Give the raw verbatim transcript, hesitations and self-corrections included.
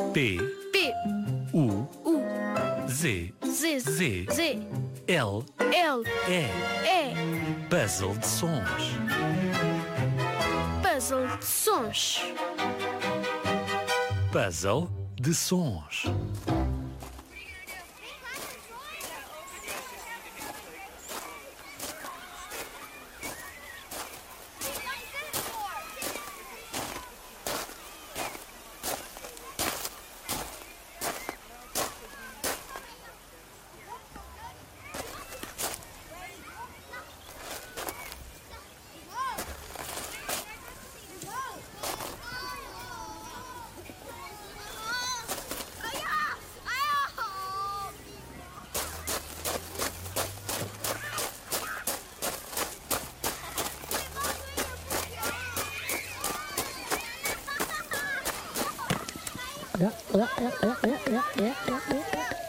P, P, U, U, Z, Z, Z, Z, L, L, E. E. Puzzle de sons. Puzzle de sons. Puzzle de sons. Yeah, yeah, yeah, yeah, yeah, yeah, yeah, yeah.